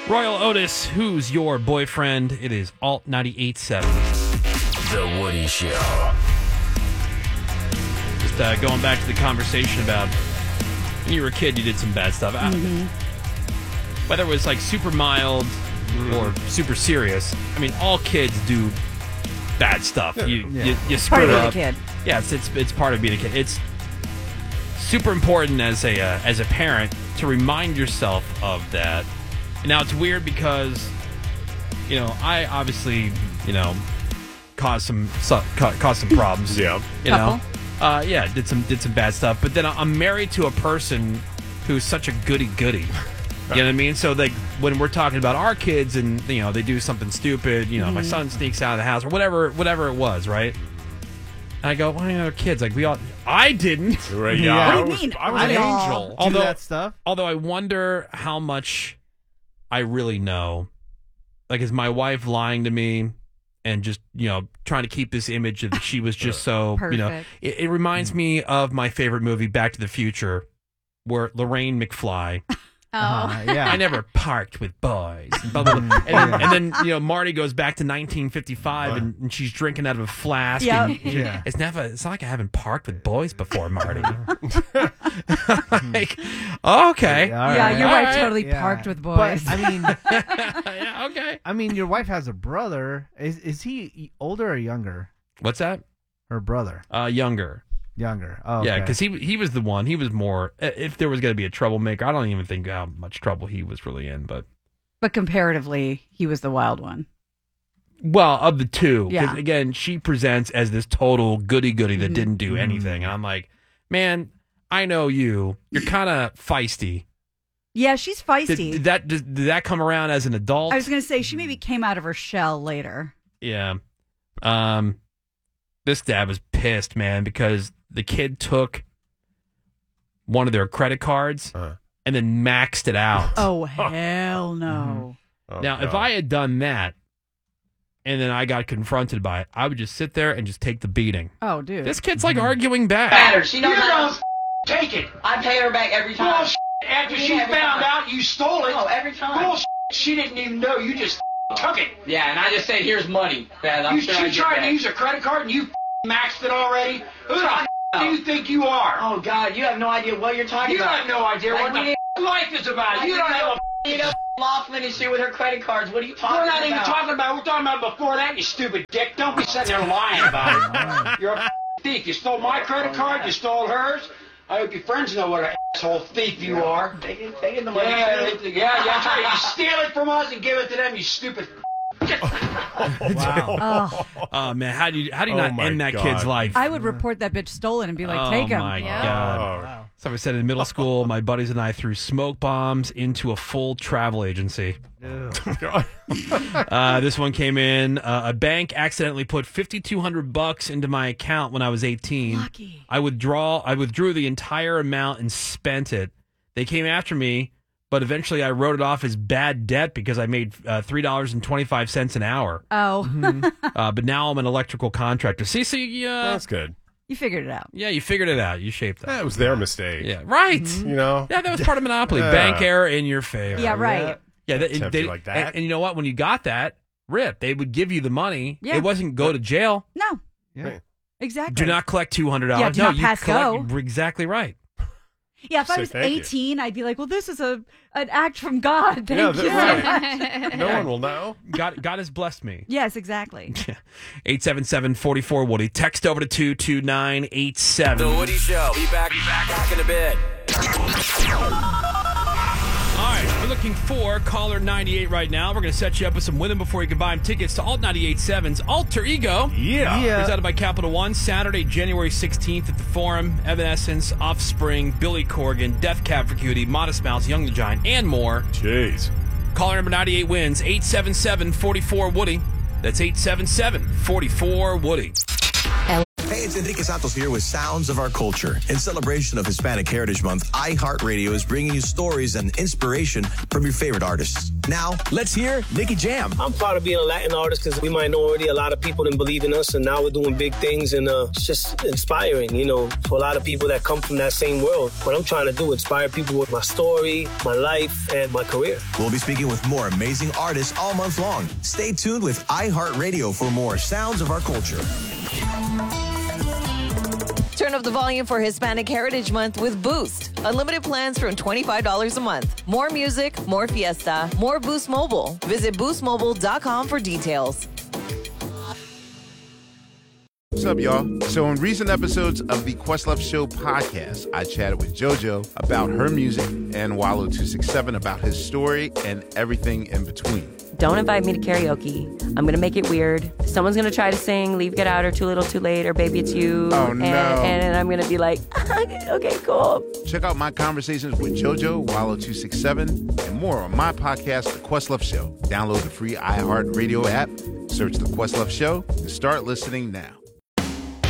Royal Otis, who's your boyfriend? It is Alt 98.7. The Woody Show. Just going back to the conversation about when you were a kid, you did some bad stuff. Whether it was like super mild or super serious. I mean, all kids do bad stuff. You screw part of up. being a kid. Yeah, it's part of being a kid. It's super important as a parent to remind yourself of that. Now it's weird because, I obviously, caused some problems. Yeah. Did some bad stuff. But then I'm married to a person who's such a goody-goody. You know what I mean? So like when we're talking about our kids and they do something stupid, my son sneaks out of the house or whatever it was, right? And I go, why are kids? Like I didn't. Right, What do you mean? I was an angel. Do that stuff. Although I wonder how much I really know. Like, is my wife lying to me and just, trying to keep this image that she was just so, Perfect. It reminds me of my favorite movie, Back to the Future, where Lorraine McFly. Yeah. I never parked with boys. Blah, blah, blah. And then Marty goes back to 1955 and she's drinking out of a flask. Yeah. And Yeah. It's not like I haven't parked with boys before, Marty. Like, okay. Yeah, your All wife right. totally Yeah. parked with boys. But Yeah, okay. I mean, your wife has a brother. Is he older or younger? What's that? Her brother, Younger. younger. Oh, Yeah, okay. because he was the one. He was more. If there was going to be a troublemaker, I don't even think how much trouble he was really in. But comparatively, he was the wild one. of the two, 'cause, Yeah. again, she presents as this total goody-goody that didn't do anything, and I'm like, man, I know you. You're kind of feisty. Yeah, she's feisty. Did that come around as an adult? I was going to say, she maybe came out of her shell later. Yeah. This dad was pissed, man, because the kid took one of their credit cards and then maxed it out. Oh, hell no. Oh, Now, if God. I had done that and then I got confronted by it, I would just sit there and just take the beating. Oh, dude. This kid's like arguing back. Matter. She knows You how. don't take it. I pay her back every time. Bullshit. After she Every found time. out you stole it. No, every time. Bullshit. She didn't even know. You just took it. Yeah, and I just said, "Here's money." That I'm sure I She get tried back. to use a credit card and you maxed it already. Who the Shut do you think you are? Oh God, you have no idea what you're talking You about. have no idea Like, what we the life is about. You don't have a. You know, Laughlin and shit with her credit cards. What are you talking We're about? not even talking about. We're talking about before that. You stupid dick. Don't be sitting there lying about it. You're a thief. You stole my credit card. You stole hers. I hope your friends know what an asshole thief you are. Taking the money. Yeah, that's right. You steal it from us and give it to them. You stupid. Oh, Oh, man, how do you Oh, not my end that God. kid's life? I would report that bitch stolen and be like, take him. Oh, my Yeah. God. So I said in middle school, my buddies and I threw smoke bombs into a full travel agency. This one came in. A bank accidentally put $5,200 into my account when I was 18. Lucky. I withdrew the entire amount and spent it. They came after me, but eventually I wrote it off as bad debt because I made $3.25 an hour. Oh, But now I'm an electrical contractor. See, yeah, That's good. you figured it out. you figured it out. You shaped that. That was their mistake. Yeah, right. You know? Yeah, that was part of Monopoly. Yeah. Bank error in your favor. Yeah, right. Yeah, Tempt you like that. And you know what? When you got that, they would give you the money. Yeah. It wasn't go to jail. No, Yeah. exactly. Do not collect $200. Yeah, do no, not you pass collect. go. You're exactly right. Yeah, if I Say was thank you. 18, I'd be like, well, this is an act from God. Thank Yeah, you so right. much. No one will know. God has blessed me. Yes, exactly. 877-44-WOODY. Text over to 22987. The Woody Show. Be back in a bit. All right, we're looking for caller 98 right now. We're going to set you up with some Winning Before You Can Buy Them tickets to Alt 98.7's Alter Ego. Yeah. Presented by Capital One, Saturday, January 16th at the Forum. Evanescence, Offspring, Billy Corgan, Death Cab for Cutie, Modest Mouse, Young the Giant, and more. Jeez. Caller number 98 wins 877-44-WOODY. That's 877-44-WOODY. Hey, it's Enrique Santos here with Sounds of Our Culture. In celebration of Hispanic Heritage Month, iHeartRadio is bringing you stories and inspiration from your favorite artists. Now, let's hear Nicky Jam. I'm proud of being a Latin artist because we might know already a lot of people didn't believe in us, and now we're doing big things, and it's just inspiring, for a lot of people that come from that same world. What I'm trying to do, inspire people with my story, my life, and my career. We'll be speaking with more amazing artists all month long. Stay tuned with iHeartRadio for more Sounds of Our Culture. Turn up the volume for Hispanic Heritage Month with Boost. Unlimited plans from $25 a month. More music, more fiesta, more Boost Mobile. Visit boostmobile.com for details. What's up, y'all? So in recent episodes of the Questlove Show podcast, I chatted with JoJo about her music and Wallo267 about his story and everything in between. Don't invite me to karaoke. I'm going to make it weird. Someone's going to try to sing Leave, Get Out, or Too Little, Too Late, or Baby It's You. Oh, no. And I'm going to be like, okay, cool. Check out my conversations with JoJo, Wallo267, and more on my podcast, The Questlove Show. Download the free iHeartRadio app, search The Questlove Show, and start listening now.